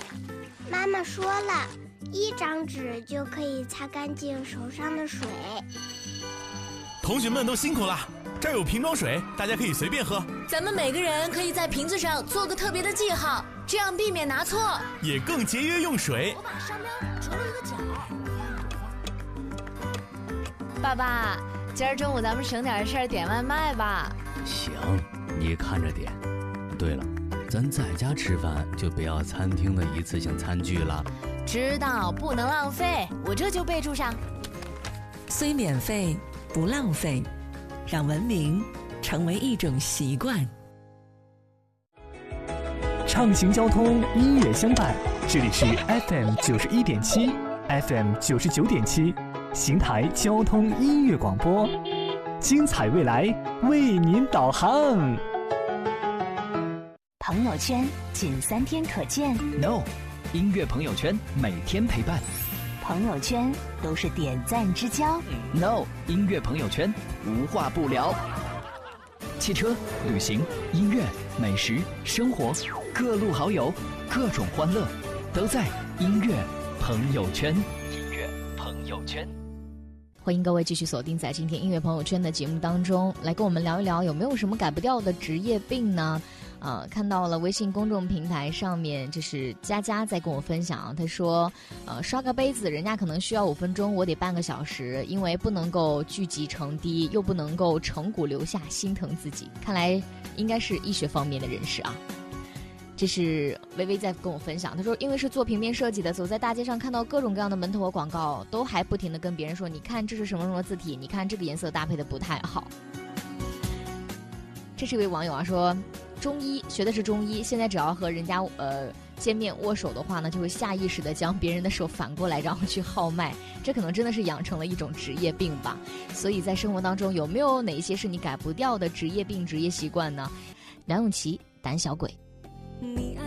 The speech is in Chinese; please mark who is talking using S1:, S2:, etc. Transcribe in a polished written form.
S1: 妈妈说了，1张纸就可以擦干净手上的水。
S2: 同学们都辛苦了，这儿有瓶装水，大家可以随便喝。
S3: 咱们每个人可以在瓶子上做个特别的记号，这样避免拿错，
S2: 也更节约用水。
S3: 我把商标折了一个角。爸爸，今儿中午咱们省点事儿点外卖吧。
S4: 行，你看着点。对了，咱在家吃饭就不要餐厅的一次性餐具了。
S3: 知道，不能浪费，我这就备注上。
S5: 虽免费不浪费，让文明成为一种习惯。
S6: 畅行交通，音乐相伴，这里是 FM 91.7 FM 99.7邢台交通音乐广播，精彩未来为您导航。
S7: 朋友圈仅3天可见
S8: No， 音乐朋友圈每天陪伴。
S7: 朋友圈都是点赞之交
S8: No， 音乐朋友圈无话不聊。汽车、旅行、音乐、美食、生活，各路好友，各种欢乐，都在音乐朋友圈。音乐朋友圈。
S3: 欢迎各位继续锁定在今天音乐朋友圈的节目当中，来跟我们聊一聊有没有什么改不掉的职业病呢？看到了微信公众平台上面，就是佳佳在跟我分享，她说，刷个杯子，人家可能需要5分钟，我得半个小时，因为不能够聚集成滴，又不能够成骨留下，心疼自己。看来应该是医学方面的人士啊。这是微微在跟我分享，他说因为是做平面设计的，走在大街上看到各种各样的门头和广告，都还不停地跟别人说，你看这是什么什么字体，你看这个颜色搭配的不太好。这是一位网友啊，说中医学的是中医，现在只要和人家见面握手的话呢，就会下意识地将别人的手反过来，然后去号脉，这可能真的是养成了一种职业病吧。所以在生活当中，有没有哪一些是你改不掉的职业病、职业习惯呢？梁咏琪，胆小鬼。
S9: 你爱